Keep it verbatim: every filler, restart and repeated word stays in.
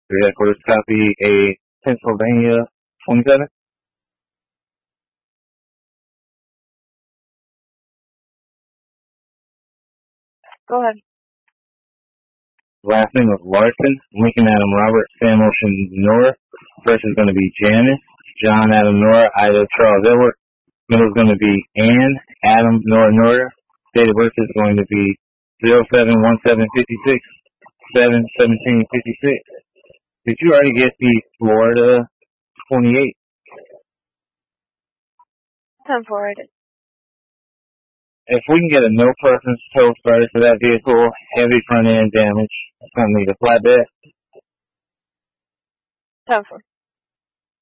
three headquarters copy a Pennsylvania twenty-seven. Go ahead. Last name is Larson, Lincoln Adam Robert, Sam Ocean Nora. First is going to be Janice, John Adam Nora, Ida Charles Edward. Middle is going to be Ann, Adam Nora Nora. Date of birth is going to be zero seven one seven fifty-six, seven seventeen fifty-six. Did you already get the Florida twenty-eight? ten forwarded. If we can get a no preference tow started for that vehicle, heavy front end damage, it's going to need a flatbed. ten four.